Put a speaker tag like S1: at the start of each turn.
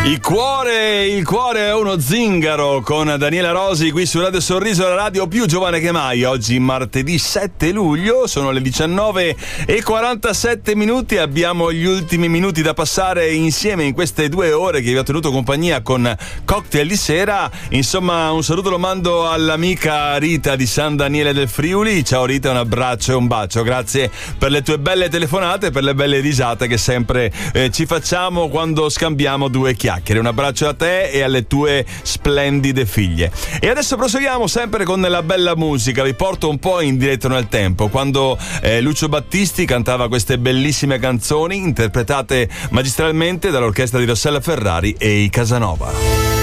S1: Il cuore è uno zingaro con Daniela Rosi qui su Radio Sorriso, la radio più giovane che mai. Oggi martedì 7 luglio, sono le 19:47. Abbiamo gli ultimi minuti da passare insieme in queste 2 ore che vi ho tenuto compagnia con cocktail di sera. Insomma, un saluto lo mando all'amica Rita di San Daniele del Friuli. Ciao Rita, un abbraccio e un bacio. Grazie per le tue belle telefonate, per le belle risate che sempre ci facciamo quando scambiamo 2 chiacchiere. Un abbraccio a te e alle tue splendide figlie. E adesso proseguiamo sempre con la bella musica. Vi porto un po' indietro nel tempo, quando Lucio Battisti cantava queste bellissime canzoni interpretate magistralmente dall'orchestra di Rossella Ferrari e i Casanova.